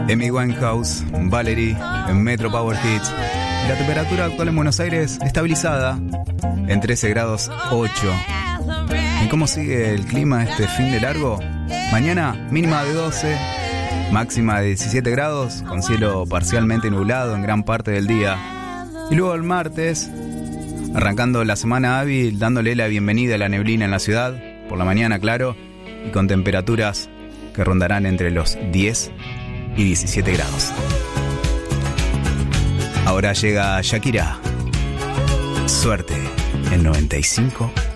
Amy Winehouse, Valerie, en Metro Power Hits. La temperatura actual en Buenos Aires estabilizada en 13 grados 8. ¿Y cómo sigue el clima este fin de largo? Mañana mínima de 12, máxima de 17 grados, con cielo parcialmente nublado en gran parte del día. Y luego el martes, arrancando la semana hábil, dándole la bienvenida a la neblina en la ciudad, por la mañana claro, y con temperaturas que rondarán entre los 10 y 17 grados. Ahora llega Shakira. Suerte en 95.